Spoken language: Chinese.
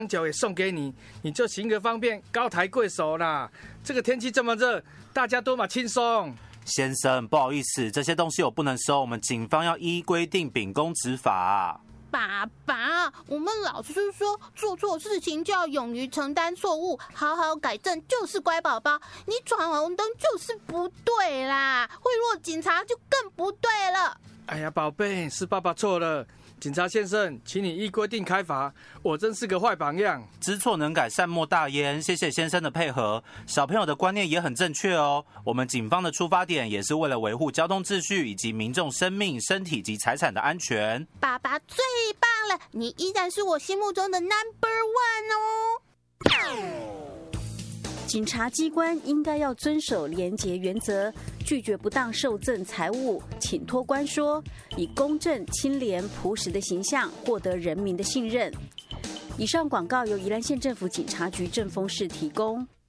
酒也送给你，你就行个方便，高抬贵手啦。这个天气这么热，大家多嘛轻松。 先生，不好意思，这些东西我不能收，我们警方要依规定秉公执法。 爸爸，我们老师说做错事情就要勇于承担错误，好好改正就是乖宝宝。你闯红灯就是不对啦，贿赂警察就更不对了。 哎呀，宝贝，是爸爸错了。警察先生，请你依规定开罚，我真是个坏榜样。 知错能改，善莫大焉。谢谢先生的配合，小朋友的观念也很正确哦。我们警方的出发点也是为了维护交通秩序以及民众生命、身体及财产的安全。 爸爸最棒了，你依然是我心目中的 No.1 哦。 警察机关应该要遵守廉洁原则，拒绝不当受赠财物，请托官说，以公正、清廉、朴实的形象获得人民的信任。以上广告由宜兰县政府警察局政风室提供。